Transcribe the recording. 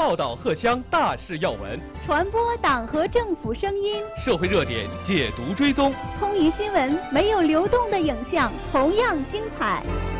报道荷枪大事要闻， 传播党和政府声音， 社会热点解读追踪。 通义新闻没有流动的影像，同样精彩。